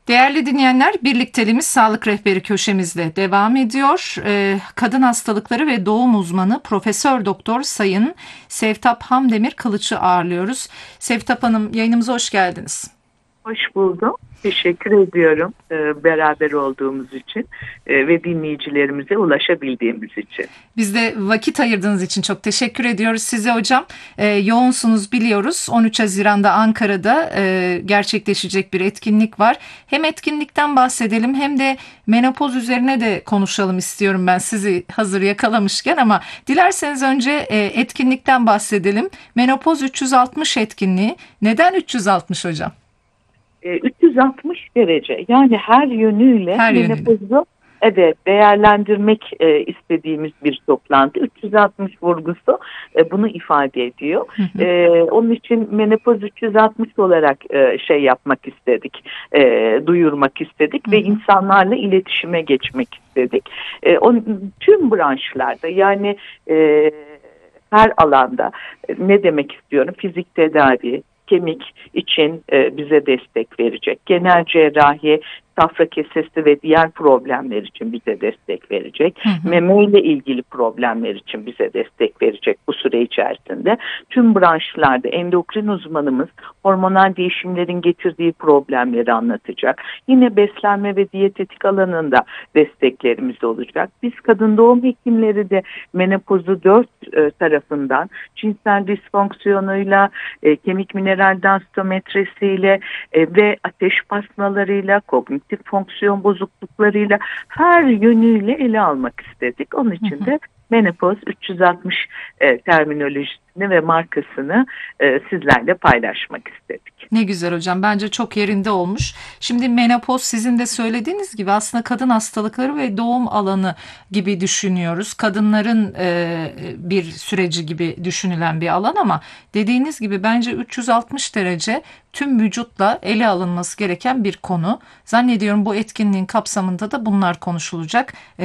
Değerli dinleyenler, birlikteliğimiz Sağlık Rehberi köşemizde devam ediyor. Kadın hastalıkları ve doğum uzmanı Profesör Doktor Sayın Sevtap Hamdemir Kılıç'ı ağırlıyoruz. Sevtap Hanım, yayınımıza hoş geldiniz. Hoş buldum. Teşekkür ediyorum beraber olduğumuz için ve dinleyicilerimize ulaşabildiğimiz için. Biz de vakit ayırdığınız için çok teşekkür ediyoruz size hocam. Yoğunsunuz biliyoruz. 13 Haziran'da Ankara'da gerçekleşecek bir etkinlik var. Hem etkinlikten bahsedelim hem de menopoz üzerine de konuşalım istiyorum ben sizi hazır yakalamışken, ama dilerseniz önce etkinlikten bahsedelim. Menopoz 360 etkinliği. Neden 360 hocam? 360 derece, yani her yönüyle menopozu değerlendirmek istediğimiz bir toplantı. 360 vurgusu bunu ifade ediyor. Onun için menopoz 360 olarak yapmak istedik, duyurmak istedik ve insanlarla iletişime geçmek istedik. Tüm branşlarda, yani her alanda, ne demek istiyorum? Fizik tedavi, kemik için bize destek verecek. Genel cerrahi, safra kesesi ve diğer problemler için bize destek verecek. Meme ile ilgili problemler için bize destek verecek bu süre içerisinde. Tüm branşlarda endokrin uzmanımız hormonal değişimlerin getirdiği problemleri anlatacak. Yine beslenme ve diyetetik alanında desteklerimiz olacak. Biz kadın doğum hekimleri de menopozu 4 tarafından cinsel disfonksiyonuyla, kemik mineral densitometresiyle ve ateş basmalarıyla, kognitif fonksiyon bozukluklarıyla her yönüyle ele almak istedik. Onun için de menopoz 360 terminolojisini ve markasını sizlerle paylaşmak istedik. Ne güzel hocam. Bence çok yerinde olmuş. Şimdi menopoz, sizin de söylediğiniz gibi, aslında kadın hastalıkları ve doğum alanı gibi düşünüyoruz. Kadınların bir süreci gibi düşünülen bir alan, ama dediğiniz gibi bence 360 derece tüm vücutla ele alınması gereken bir konu. Zannediyorum bu etkinliğin kapsamında da bunlar konuşulacak.